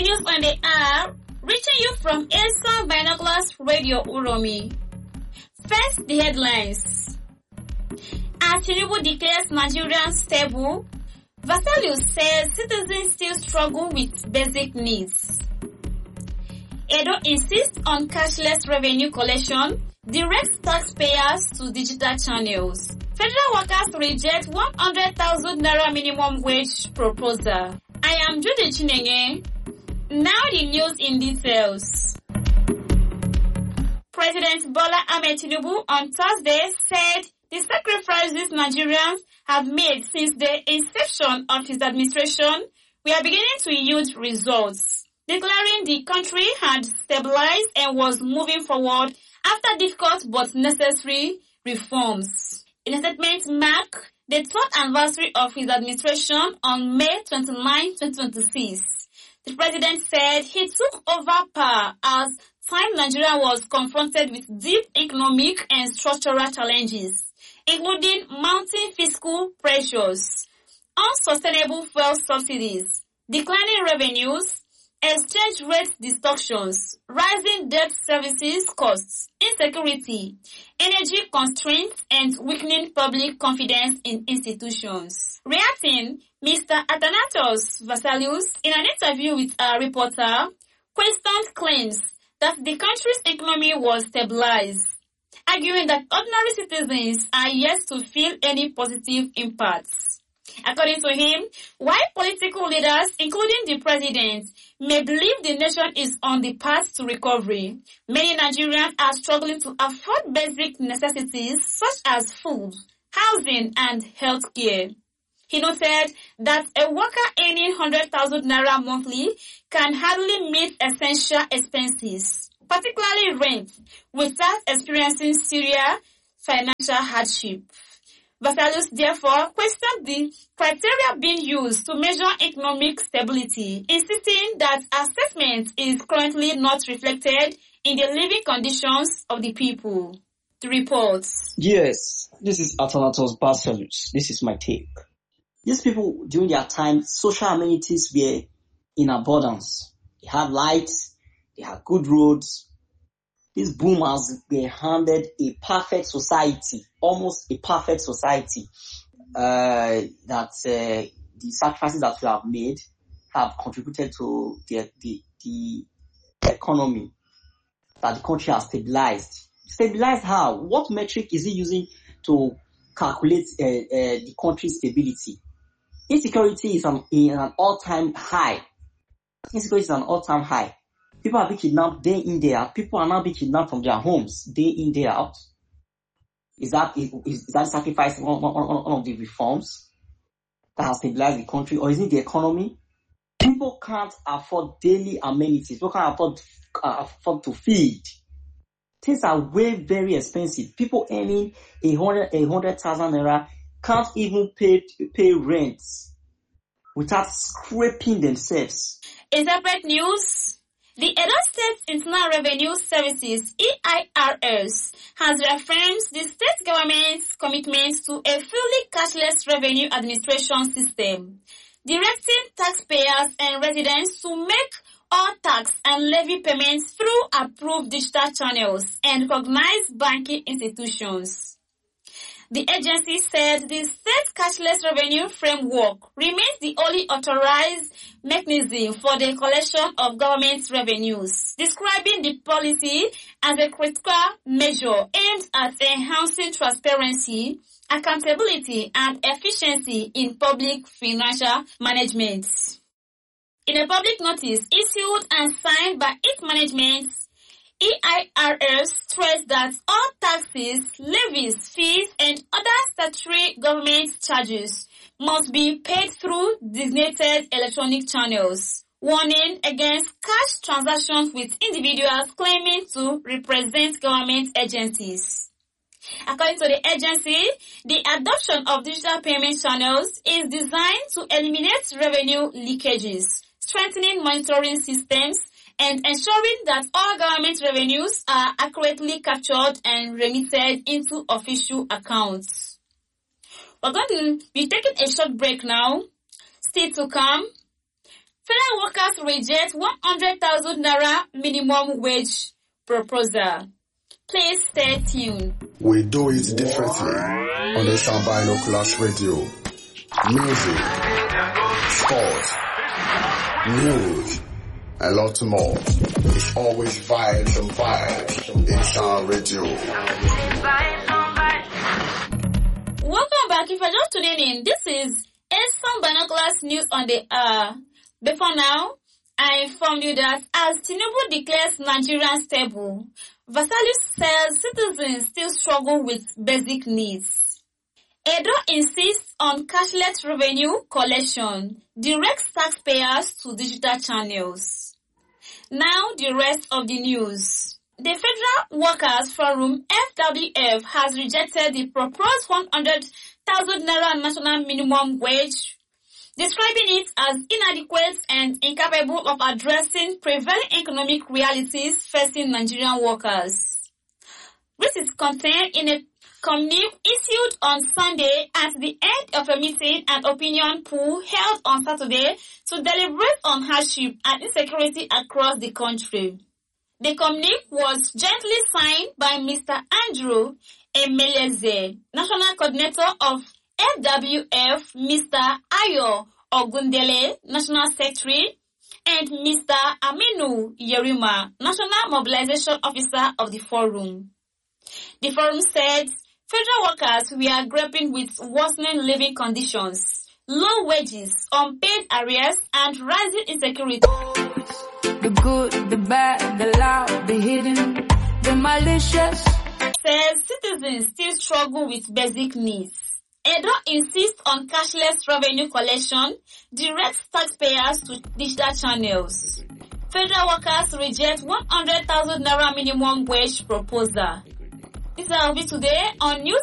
news on the air, reaching you from Eastern Binoculars Radio Uromi. First, the headlines. As Tinubu declares Nigerians stable, Vasalius says citizens still struggle with basic needs. Edo insists on cashless revenue collection, directs taxpayers to digital channels. Federal workers reject 100,000 naira minimum wage proposal. I am Judy Chinenye. Now the news in details. President Bola Ahmed Tinubu on Thursday said the sacrifices Nigerians have made since the inception of his administration were beginning to yield results, declaring the country had stabilized and was moving forward after difficult but necessary reforms. In a statement mark the third anniversary of his administration on May 29, 2026, the president said he took over power as time Nigeria was confronted with deep economic and structural challenges, including mounting fiscal pressures, unsustainable fuel subsidies, declining revenues, exchange rate distortions, rising debt services costs, insecurity, energy constraints, and weakening public confidence in institutions. Reacting, Mr. Athanatos Vasalius, in an interview with a reporter, questioned claims that the country's economy was stabilized, arguing that ordinary citizens are yet to feel any positive impacts. According to him, while political leaders, including the president, may believe the nation is on the path to recovery, many Nigerians are struggling to afford basic necessities such as food, housing, and health care. He noted that a worker earning 100,000 naira monthly can hardly meet essential expenses, particularly rent, without experiencing serious financial hardship. Vasalius therefore questioned the criteria being used to measure economic stability, insisting that assessment is currently not reflected in the living conditions of the people. The reports. Yes, this is Athanatos Vasalius. This is my take. These people, during their time, social amenities were in abundance. They had lights, they had good roads. These boomers were handed a perfect society, almost a perfect society, that the sacrifices that we have made have contributed to the economy, that the country has stabilized. Stabilized how? What metric is he using to calculate the country's stability? Insecurity is in an all-time high. Insecurity is an all-time high. People are being kidnapped day in, day out. People are now being kidnapped from their homes day in, day out. Is that sacrificing one of the reforms that has stabilized the country, or is it the economy? People can't afford daily amenities. People can't afford to feed. Things are very expensive. People earning 100,000 naira can't even pay rent without scraping themselves. In separate news, the Edo State Internal Revenue Services, EIRS, has reaffirmed the state government's commitment to a fully cashless revenue administration system, directing taxpayers and residents to make all tax and levy payments through approved digital channels and recognized banking institutions. The agency said the state cashless revenue framework remains the only authorized mechanism for the collection of government revenues, describing the policy as a critical measure aimed at enhancing transparency, accountability, and efficiency in public financial management. In a public notice issued and signed by its management, EIRS stressed that all taxes, levies, fees, and other statutory government charges must be paid through designated electronic channels, warning against cash transactions with individuals claiming to represent government agencies. According to the agency, the adoption of digital payment channels is designed to eliminate revenue leakages, strengthening monitoring systems, and ensuring that all government revenues are accurately captured and remitted into official accounts. We're going to be taking a short break now. Still to come, Federal workers reject 100,000 naira minimum wage proposal. Please stay tuned. We do it differently on the Asian Binoculars Radio. Music, sport, news, a lot more. It's always vibes and vibes. Asian Radio. Welcome back. If you're just tuning in, this is Asian Binoculars News on the hour. Before now, I informed you that as Tinubu declares Nigeria stable, Vasalis says citizens still struggle with basic needs. Edo insists on cashless revenue collection, directs taxpayers to digital channels. Now the rest of the news. The Federal Workers Forum FWF has rejected the proposed 100,000 naira national minimum wage, describing it as inadequate and incapable of addressing prevailing economic realities facing Nigerian workers. This is contained in a communique issued on Sunday at the end of a meeting and opinion poll held on Saturday to deliberate on hardship and insecurity across the country. The communique was jointly signed by Mr. Andrew Emeleze, National Coordinator of FWF, Mr. Ayo Ogundele, National Secretary, and Mr. Aminu Yerima, National Mobilization Officer of the Forum. The Forum said federal workers were grappling with worsening living conditions, low wages, unpaid arrears, and rising insecurity. The good, the bad, the loud, the hidden, the malicious. Says citizens still struggle with basic needs. Edo insists on cashless revenue collection, directs taxpayers to digital channels. Federal workers reject 100,000 naira minimum wage proposal. This is our today on News